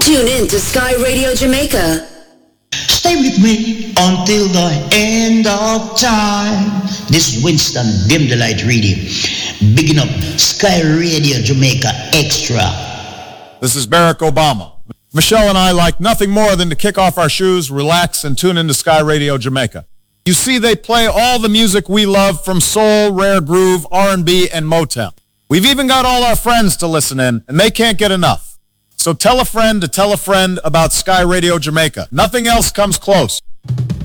Tune in to Sky Radio Jamaica. Stay with me until the end of time. This is Winston Dim the Light Radio. Bigging up Sky Radio Jamaica Extra. This is Barack Obama. Michelle and I like nothing more than to kick off our shoes, relax, and tune into Sky Radio Jamaica. You see, they play all the music we love, from soul, rare groove, R&B, and Motown. We've even got all our friends to listen in, and they can't get enough. So tell a friend to tell a friend about Sky Radio Jamaica. Nothing else comes close.